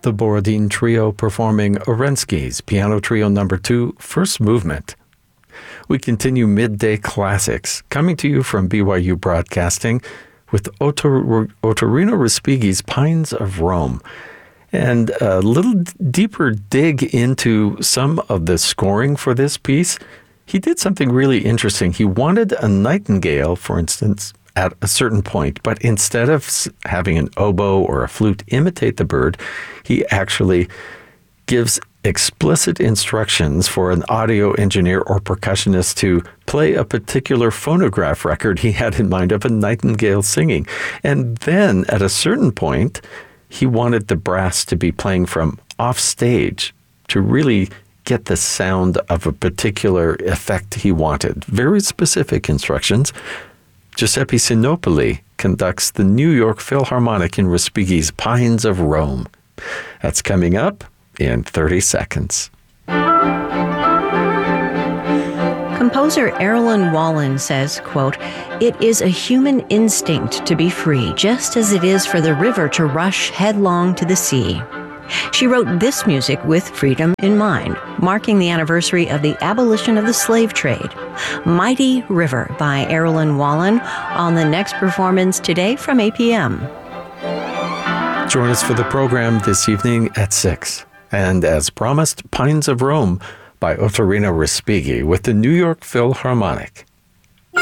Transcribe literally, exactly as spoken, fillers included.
the Borodin Trio performing Orensky's Piano Trio Number two, First Movement. We continue Midday Classics, coming to you from B Y U Broadcasting with Otor- Ottorino Respighi's Pines of Rome. And a little deeper dig into some of the scoring for this piece, he did something really interesting. He wanted a nightingale, for instance, at a certain point, but instead of having an oboe or a flute imitate the bird, he actually gives explicit instructions for an audio engineer or percussionist to play a particular phonograph record he had in mind of a nightingale singing. And then at a certain point, he wanted the brass to be playing from off stage to really get the sound of a particular effect he wanted. Very specific instructions. Giuseppe Sinopoli conducts the New York Philharmonic in Respighi's Pines of Rome. That's coming up in thirty seconds. Composer Erilyn Wallen says, quote, "It is a human instinct to be free, just as it is for the river to rush headlong to the sea." She wrote this music with freedom in mind, marking the anniversary of the abolition of the slave trade. Mighty River by Erilyn Wallen on the next performance today from eight p.m. Join us for the program this evening at six. And as promised, Pines of Rome by Ottorino Respighi with the New York Philharmonic.